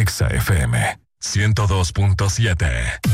Exa FM 102.7.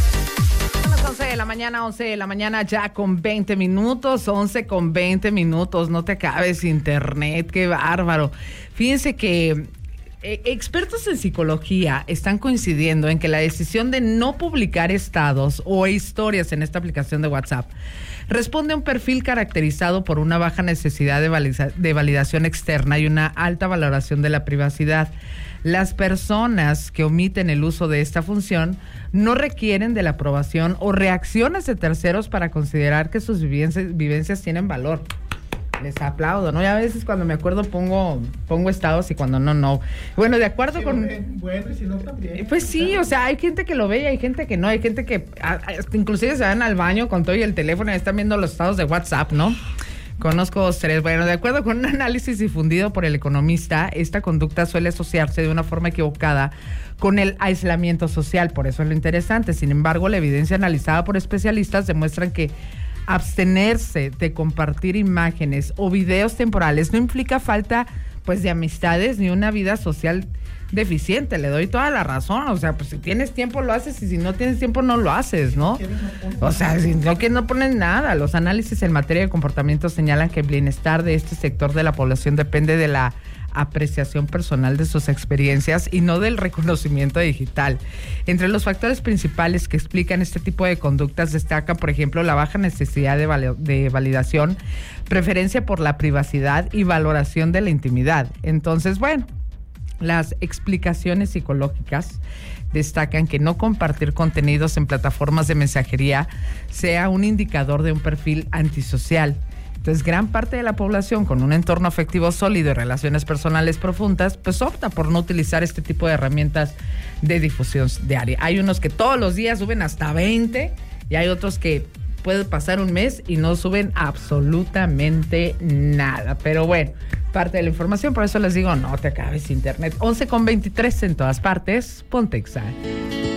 Son las 11 de la mañana ya con 20 minutos, 11 con 20 minutos, no te acabes internet, qué bárbaro. Fíjense que expertos en psicología están coincidiendo en que la decisión de no publicar estados o historias en esta aplicación de WhatsApp responde a un perfil caracterizado por una baja necesidad de validación externa y una alta valoración de la privacidad. Las personas que omiten el uso de esta función no requieren de la aprobación o reacciones de terceros para considerar que sus vivencias tienen valor. Les aplaudo, ¿no? Y a veces cuando me acuerdo pongo estados y cuando no. Bueno, de acuerdo con... Bueno, y si no también. Pues sí, o sea, hay gente que lo ve y hay gente que no. Hay gente que inclusive se van al baño con todo y el teléfono y están viendo los estados de WhatsApp, ¿no? Conozco 2, 3. Bueno, de acuerdo con un análisis difundido por El Economista, esta conducta suele asociarse de una forma equivocada con el aislamiento social. Por eso es lo interesante. Sin embargo, la evidencia analizada por especialistas demuestra que abstenerse de compartir imágenes o videos temporales no implica falta, pues, de amistades ni una vida social deficiente. Le doy toda la razón. O sea, pues si tienes tiempo lo haces y si no tienes tiempo no lo haces, ¿no? O sea, si no quieres no pones nada. Los análisis en materia de comportamiento señalan que el bienestar de este sector de la población depende de la apreciación personal de sus experiencias y no del reconocimiento digital. Entre los factores principales que explican este tipo de conductas destaca, por ejemplo, la baja necesidad de validación, preferencia por la privacidad y valoración de la intimidad. Entonces, bueno, las explicaciones psicológicas destacan que no compartir contenidos en plataformas de mensajería sea un indicador de un perfil antisocial. Entonces, gran parte de la población con un entorno afectivo sólido y relaciones personales profundas, pues opta por no utilizar este tipo de herramientas de difusión diaria. Hay unos que todos los días suben hasta 20 y hay otros que puede pasar un mes y no suben absolutamente nada. Pero bueno, parte de la información, por eso les digo, no te acabes internet. 11 con 23 en todas partes, ponte Exa.